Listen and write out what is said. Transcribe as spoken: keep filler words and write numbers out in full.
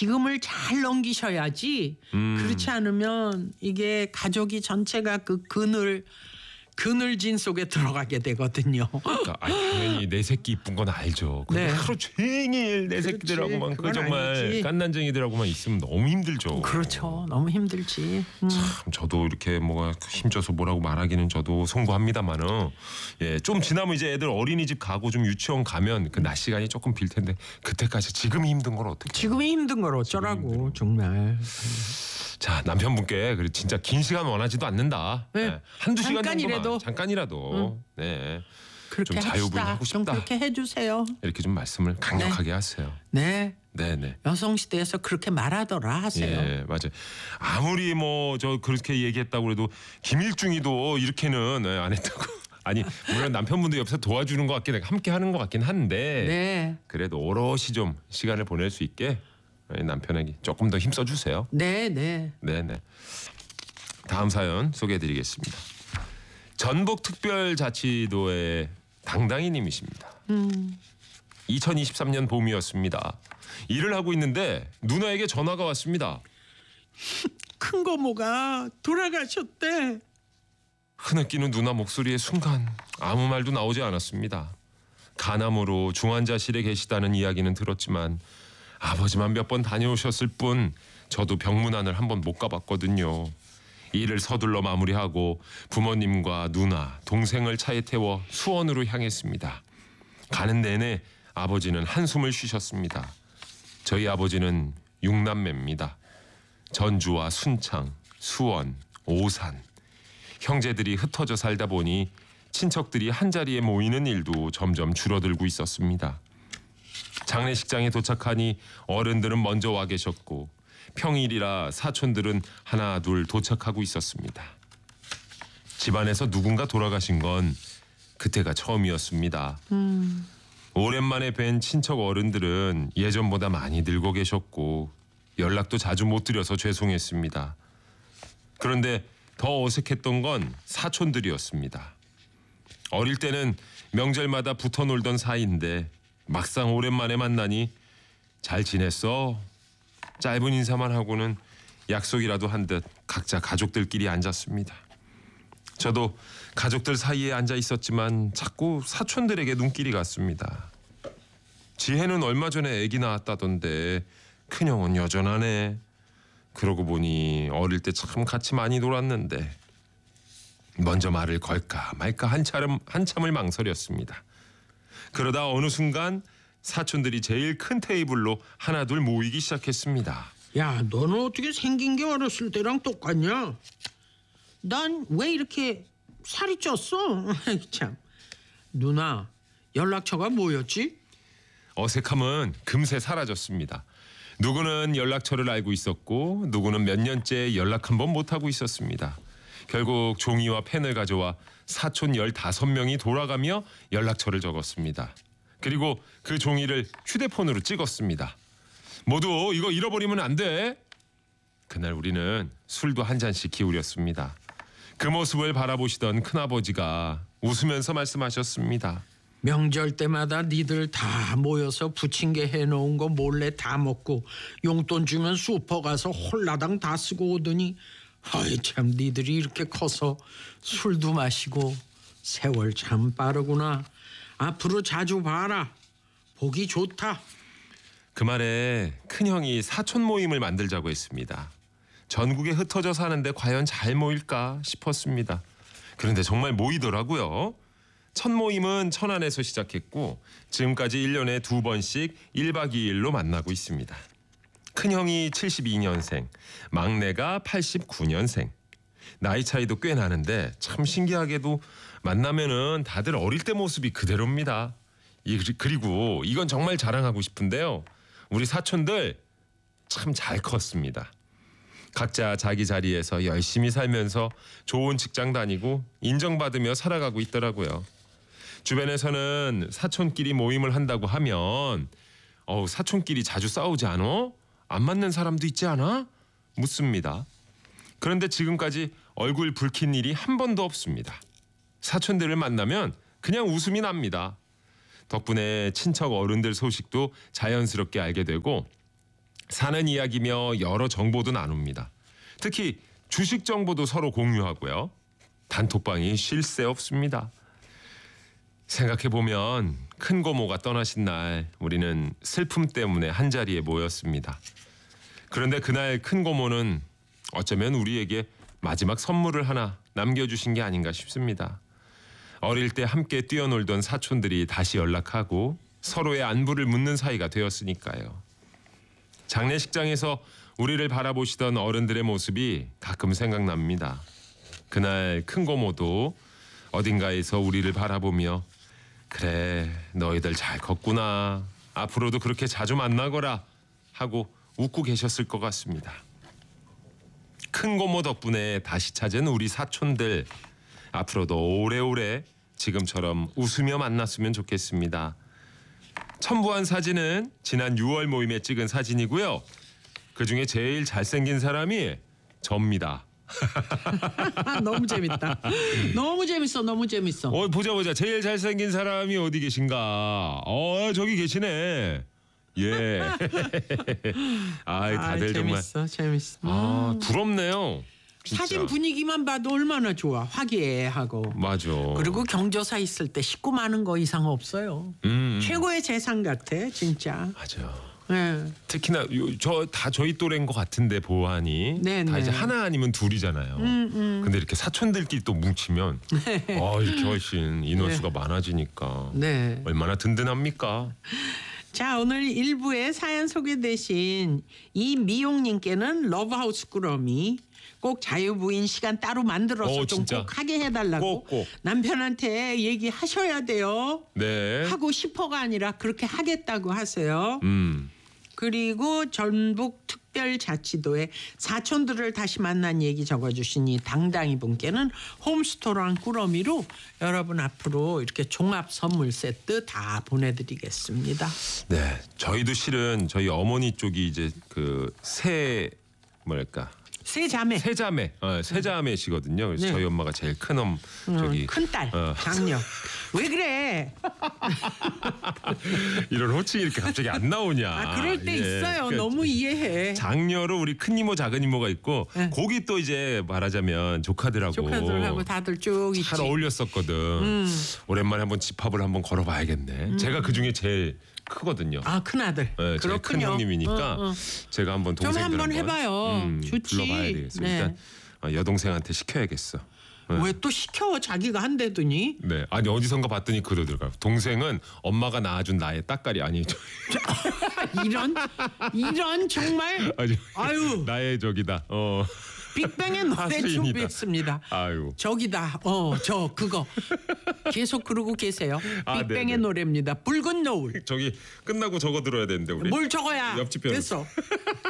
지금을 잘 넘기셔야지. 음. 그렇지 않으면 이게 가족이 전체가 그 그늘 그늘진 속에 들어가게 되거든요. 그러니까 아니, 당연히 내 새끼 이쁜 건 알죠. 근데 네. 하루 종일 내 그렇지, 새끼들하고만 그 그건 정말 아니지. 깐난쟁이들하고만 있으면 너무 힘들죠. 그렇죠. 너무 힘들지. 음. 참 저도 이렇게 뭐가 힘줘서 뭐라고 말하기는 저도 송구합니다만은 예, 좀 지나면 이제 애들 어린이집 가고 좀 유치원 가면 그 낮 시간이 조금 빌 텐데 그때까지 지금이 힘든 걸 어떻게? 지금이 힘든 걸 어쩌라고 정말. 자 남편분께 그래 진짜 긴 시간 원하지도 않는다. 네. 네. 한두 시간 잠깐이라도. 정도만 잠깐이라도 네. 그렇게 좀 자유분방하고 합시다. 좀 싶다. 그렇게 해주세요. 이렇게 좀 말씀을 강력하게 하세요. 네. 네네. 여성 시대에서 그렇게 말하더라 하세요. 예, 맞아요. 아무리 뭐 저 그렇게 얘기했다고 그래도 김일중이도 이렇게는 예, 안 했다고. 아니 물론 남편분도 옆에서 도와주는 것 같긴 해, 함께 하는 것 같긴 한데 네. 그래도 오롯이 좀 시간을 보낼 수 있게 남편에게 조금 더 힘써 주세요. 네, 네. 네네. 다음 사연 소개해드리겠습니다. 전북특별자치도의 당당이님이십니다. 음. 이천이십삼 년 봄이었습니다. 일을 하고 있는데 누나에게 전화가 왔습니다. 큰 고모가 돌아가셨대. 흐느끼는 누나 목소리의 순간 아무 말도 나오지 않았습니다. 간암으로 중환자실에 계시다는 이야기는 들었지만 아버지만 몇 번 다녀오셨을 뿐 저도 병문안을 한 번 못 가봤거든요. 일을 서둘러 마무리하고 부모님과 누나, 동생을 차에 태워 수원으로 향했습니다. 가는 내내 아버지는 한숨을 쉬셨습니다. 저희 아버지는 육남매입니다. 전주와 순창, 수원, 오산. 형제들이 흩어져 살다 보니 친척들이 한자리에 모이는 일도 점점 줄어들고 있었습니다. 장례식장에 도착하니 어른들은 먼저 와 계셨고 평일이라 사촌들은 하나 둘 도착하고 있었습니다. 집안에서 누군가 돌아가신 건 그때가 처음이었습니다. 음. 오랜만에 뵌 친척 어른들은 예전보다 많이 늙어 계셨고 연락도 자주 못 드려서 죄송했습니다. 그런데 더 어색했던 건 사촌들이었습니다. 어릴 때는 명절마다 붙어 놀던 사이인데 막상 오랜만에 만나니 잘 지냈어? 짧은 인사만 하고는 약속이라도 한 듯 각자 가족들끼리 앉았습니다. 저도 가족들 사이에 앉아 있었지만 자꾸 사촌들에게 눈길이 갔습니다. 지혜는 얼마 전에 아기 낳았다던데 큰형은 여전하네. 그러고 보니 어릴 때 참 같이 많이 놀았는데 먼저 말을 걸까 말까 한참, 한참을 망설였습니다. 그러다 어느 순간 사촌들이 제일 큰 테이블로 하나둘 모이기 시작했습니다. 야, 너는 어떻게 생긴 게 어렸을 때랑 똑같냐? 난 왜 이렇게 살이 쪘어? 참. 누나, 연락처가 뭐였지? 어색함은 금세 사라졌습니다. 누구는 연락처를 알고 있었고 누구는 몇 년째 연락 한 번 못하고 있었습니다. 결국 종이와 펜을 가져와 사촌 열다섯 명이 돌아가며 연락처를 적었습니다. 그리고 그 종이를 휴대폰으로 찍었습니다. 모두 이거 잃어버리면 안 돼. 그날 우리는 술도 한 잔씩 기울였습니다. 그 모습을 바라보시던 큰아버지가 웃으면서 말씀하셨습니다. 명절 때마다 니들 다 모여서 부침개 해놓은 거 몰래 다 먹고 용돈 주면 슈퍼 가서 홀라당 다 쓰고 오더니 아이 참 니들이 이렇게 커서 술도 마시고 세월 참 빠르구나. 앞으로 자주 봐라. 보기 좋다. 그 말에 큰형이 사촌 모임을 만들자고 했습니다. 전국에 흩어져 사는데 과연 잘 모일까 싶었습니다. 그런데 정말 모이더라고요. 첫 모임은 천안에서 시작했고 지금까지 일 년에 두 번씩 일 박 이 일로 만나고 있습니다. 큰형이 칠십이 년생, 막내가 팔십구 년생. 나이 차이도 꽤 나는데 참 신기하게도 만나면은 다들 어릴 때 모습이 그대로입니다. 그리고 이건 정말 자랑하고 싶은데요. 우리 사촌들 참 잘 컸습니다. 각자 자기 자리에서 열심히 살면서 좋은 직장 다니고 인정받으며 살아가고 있더라고요. 주변에서는 사촌끼리 모임을 한다고 하면 어우, 사촌끼리 자주 싸우지 않아? 안 맞는 사람도 있지 않아? 묻습니다. 그런데 지금까지 얼굴 붉힌 일이 한 번도 없습니다. 사촌들을 만나면 그냥 웃음이 납니다. 덕분에 친척 어른들 소식도 자연스럽게 알게 되고 사는 이야기며 여러 정보도 나눕니다. 특히 주식 정보도 서로 공유하고요. 단톡방이 쉴 새 없습니다. 생각해보면 큰 고모가 떠나신 날 우리는 슬픔 때문에 한자리에 모였습니다. 그런데 그날 큰 고모는 어쩌면 우리에게 마지막 선물을 하나 남겨주신 게 아닌가 싶습니다. 어릴 때 함께 뛰어놀던 사촌들이 다시 연락하고 서로의 안부를 묻는 사이가 되었으니까요. 장례식장에서 우리를 바라보시던 어른들의 모습이 가끔 생각납니다. 그날 큰 고모도 어딘가에서 우리를 바라보며 그래 너희들 잘 컸구나. 앞으로도 그렇게 자주 만나거라 하고 웃고 계셨을 것 같습니다. 큰 고모 덕분에 다시 찾은 우리 사촌들. 앞으로도 오래오래 지금처럼 웃으며 만났으면 좋겠습니다. 첨부한 사진은 지난 유월 모임에 찍은 사진이고요. 그중에 제일 잘생긴 사람이 접니다. 너무 재밌다. 너무 재밌어. 너무 재밌어. 어 보자 보자. 제일 잘생긴 사람이 어디 계신가? 어 저기 계시네. 예. 아 다들 아, 정말 재밌어. 재밌어. 아 부럽네요. 진짜. 사진 분위기만 봐도 얼마나 좋아. 화기애애하고. 맞아. 그리고 경조사 있을 때 식구 많은 거 이상 없어요. 음, 음. 최고의 재산 같아 진짜. 맞아. 네. 특히나 저 다 저희 또래인 것 같은데 보안이 네, 다 네. 이제 하나 아니면 둘이잖아요. 음, 음. 근데 이렇게 사촌들끼리 또 뭉치면 어 이렇게 훨씬 인원수가 많아지니까 네. 얼마나 든든합니까? 자 오늘 일부에 사연 소개되신 이미용님께는 러브하우스 꾸러미 꼭 자유부인 시간 따로 만들어서 어, 좀 진짜? 꼭 하게 해달라고 꼭, 꼭. 남편한테 얘기하셔야 돼요. 네. 하고 싶어가 아니라 그렇게 하겠다고 하세요. 음. 그리고 전북 특별자치도의 사촌들을 다시 만난 얘기 적어주신 이 당당이 분께는 홈스토랑 꾸러미로 여러분 앞으로 이렇게 종합 선물 세트 다 보내드리겠습니다. 네. 저희도 실은 저희 어머니 쪽이 이제 그 새 뭐랄까 세 자매. 세자매, 어, 세자매시거든요. 그래서 네. 저희 엄마가 제일 큰 엄, 저기 큰딸 어. 장녀. 왜 그래? 이런 호칭이 이렇게 갑자기 안 나오냐? 아 그럴 때 예. 있어요. 그러니까 너무 이해해. 장녀로 우리 큰 이모 작은 이모가 있고 네. 거기 또 이제 말하자면 조카들하고 조카들하고 다들 쭉 있지. 잘 어울렸었거든. 오랜만에 한번 집합을 한번 걸어봐야겠네. 제가 그 중에 제일 크거든요. 아 큰아들. 네, 제일 큰 그렇군요. 형님이니까 어, 어. 제가 한번 좀 동생들 한번 해봐요. 음, 좋지. 불러봐야 되겠어. 네. 일단 어, 여동생한테 시켜야겠어. 네. 왜 또 시켜 자기가 한대더니. 네, 아니 어디선가 봤더니 그러더라고요. 동생은 엄마가 낳아준 나의 따까리 아니 저, 이런 이런 정말 아니 아유 나의 저기다. 어, 빅뱅의 노래 하수인이다. 준비했습니다. 아유. 저기다 어 저 그거 계속 그러고 계세요. 아, 빅뱅의 네네. 노래입니다. 붉은 노을. 저기 끝나고 적어 들어야 되는데 우리. 뭘 적어야 옆집 변호사. 됐어.